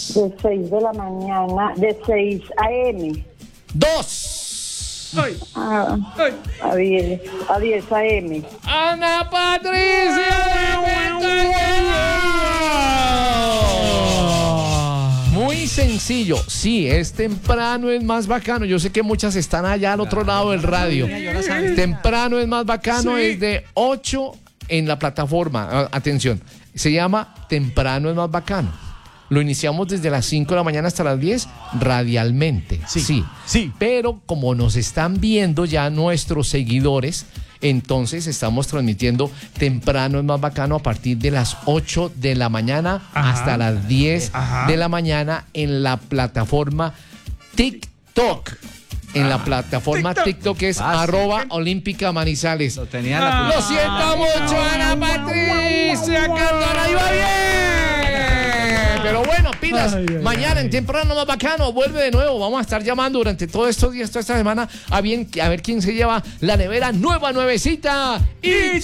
De 6 de la mañana, de 6 a.m. 2. Ay, ay. A 10 a.m. Ana Patricia. Muy sencillo, sí, es temprano, es más bacano. Yo sé que muchas están allá al otro lado del radio. Temprano es más bacano, Sí. es de 8 en la plataforma. Atención, se llama Temprano es más bacano. Lo iniciamos desde las 5 de la mañana hasta las 10 radialmente. Sí. Pero como nos están viendo ya nuestros seguidores, entonces estamos transmitiendo Temprano es más bacano a partir de las 8 de la mañana hasta las 10 de la mañana en la plataforma TikTok. En la plataforma TikTok es @Olímpica Manizales. Lo tenía en la Lo siento mucho, Ana Patricia, Cardona, iba bien. Pero bueno, pilas, mañana en Temprano más bacano, vuelve de nuevo. Vamos a estar llamando durante todos estos días, toda esta semana, a ver quién se lleva la nevera nuevecita. Y